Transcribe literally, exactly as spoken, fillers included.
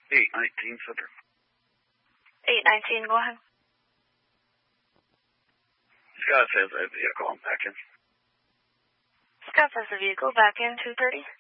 eight nineteen Center. eight nineteen, go ahead. Scott says that vehicle, I'm back in. Scott says the vehicle, back in two thirty.